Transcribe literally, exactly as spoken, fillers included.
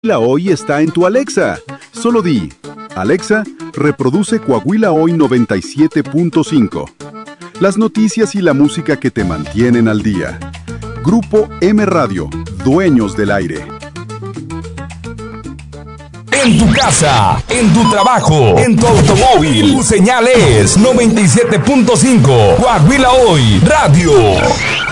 Coahuila Hoy está en tu Alexa. Solo di, Alexa, reproduce Coahuila Hoy noventa y siete punto cinco. Las noticias y la música que te mantienen al día. Grupo M Radio, dueños del aire. En tu casa, en tu trabajo, en tu automóvil, tu señal es noventa y siete punto cinco. Coahuila Hoy Radio.